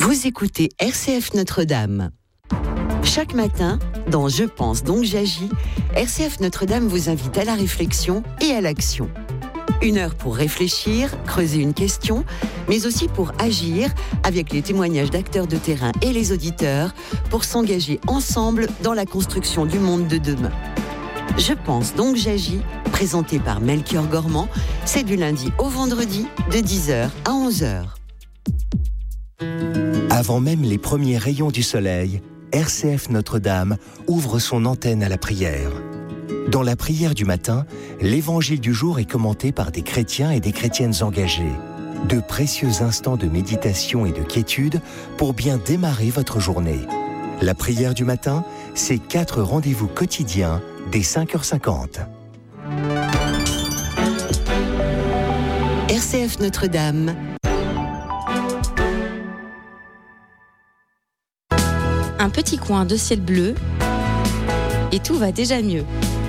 Vous écoutez RCF Notre-Dame. Chaque matin, dans Je pense donc j'agis, RCF Notre-Dame vous invite à la réflexion et à l'action. 1 heure pour réfléchir, creuser une question, mais aussi pour agir avec les témoignages d'acteurs de terrain et les auditeurs pour s'engager ensemble dans la construction du monde de demain. Je pense donc j'agis, présenté par Melchior Gormand, c'est du lundi au vendredi de 10h à 11h. Avant même les premiers rayons du soleil, RCF Notre-Dame ouvre son antenne à la prière. Dans la prière du matin, l'évangile du jour est commenté par des chrétiens et des chrétiennes engagés. De précieux instants de méditation et de quiétude pour bien démarrer votre journée. La prière du matin, c'est 4 rendez-vous quotidiens dès 5h50. RCF Notre-Dame. Un petit coin de ciel bleu et tout va déjà mieux.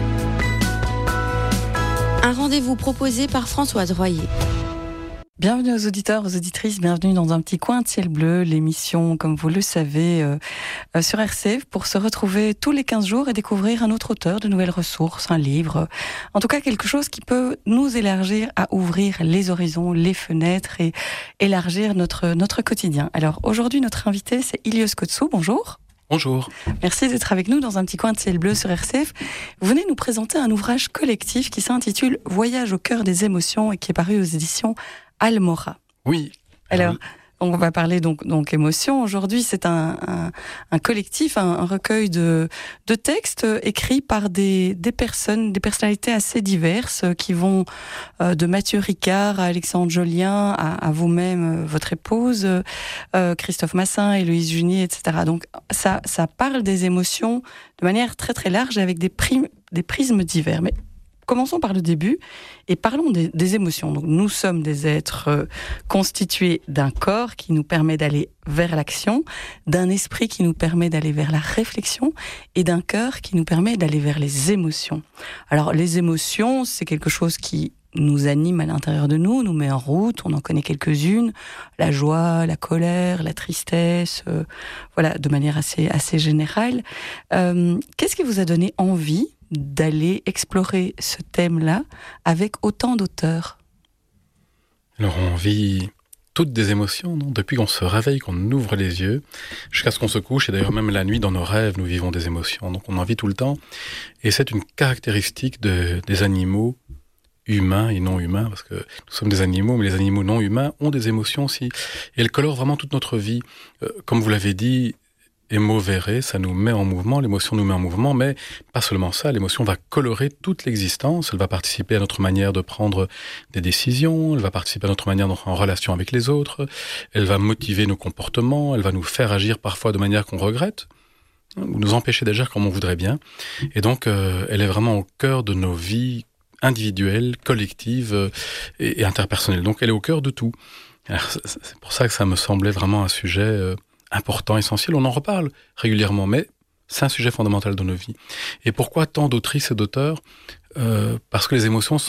Un rendez-vous proposé par Françoise Royer. Bienvenue aux auditeurs, aux auditrices, bienvenue dans un petit coin de ciel bleu, l'émission, comme vous le savez, sur RCF, pour se retrouver tous les 15 jours et découvrir un autre auteur, de nouvelles ressources, un livre, en tout cas quelque chose qui peut nous élargir à ouvrir les horizons, les fenêtres et élargir notre quotidien. Alors aujourd'hui, notre invité, c'est Ilios Kotsou, bonjour. Bonjour. Merci d'être avec nous dans un petit coin de ciel bleu sur RCF. Vous venez nous présenter un ouvrage collectif qui s'intitule « Voyage au cœur des émotions » et qui est paru aux éditions Almora. Oui. Alors, on va parler donc émotion. Aujourd'hui, c'est un collectif, un recueil de textes écrits par des personnes, des personnalités assez diverses qui vont de Mathieu Ricard à Alexandre Jolien, à vous-même, votre épouse, Christophe Massin, Héloïse Junier, etc. Donc, ça parle des émotions de manière très très large avec des prismes divers. Mais commençons par le début et parlons des émotions. Donc, nous sommes des êtres constitués d'un corps qui nous permet d'aller vers l'action, d'un esprit qui nous permet d'aller vers la réflexion et d'un cœur qui nous permet d'aller vers les émotions. Alors, les émotions, c'est quelque chose qui nous anime à l'intérieur de nous met en route, on en connaît quelques-unes, la joie, la colère, la tristesse, voilà, de manière assez générale. Qu'est-ce qui vous a donné envie d'aller explorer ce thème-là avec autant d'auteurs? Alors on vit toutes des émotions, non ? Depuis qu'on se réveille, qu'on ouvre les yeux, jusqu'à ce qu'on se couche, et d'ailleurs même la nuit dans nos rêves, nous vivons des émotions. Donc on en vit tout le temps, et c'est une caractéristique des animaux humains et non humains, parce que nous sommes des animaux, mais les animaux non humains ont des émotions aussi, et elles colorent vraiment toute notre vie. Comme vous l'avez dit, émovere, ça nous met en mouvement, l'émotion nous met en mouvement, mais pas seulement ça, l'émotion va colorer toute l'existence, elle va participer à notre manière de prendre des décisions, elle va participer à notre manière d'entrer en relation avec les autres, elle va motiver nos comportements, elle va nous faire agir parfois de manière qu'on regrette, ou nous empêcher d'agir comme on voudrait bien, et donc elle est vraiment au cœur de nos vies individuelles, collectives et interpersonnelles, donc elle est au cœur de tout. Alors, c'est pour ça que ça me semblait vraiment un sujet important, essentiel. On en reparle régulièrement, mais c'est un sujet fondamental de nos vies. Et pourquoi tant d'autrices et d'auteurs ? Parce que les émotions